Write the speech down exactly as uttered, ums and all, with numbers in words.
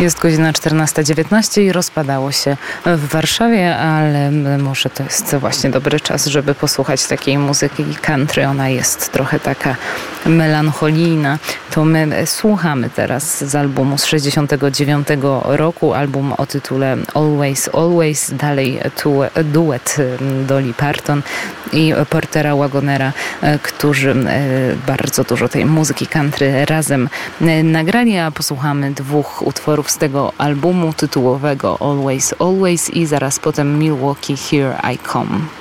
Jest godzina czternasta dziewiętnaście i rozpadało się w Warszawie, ale może to jest właśnie dobry czas, żeby posłuchać takiej muzyki country. Ona jest trochę taka melancholijna. To my słuchamy teraz z albumu z sześćdziesiątego dziewiątego roku, album o tytule Always, Always. Dalej tu duet Dolly Parton i Portera Wagonera, którzy bardzo dużo tej muzyki country razem nagrali, a posłuchamy dwóch utworów z tego albumu tytułowego Always, Always i zaraz potem Milwaukee, Here I Come.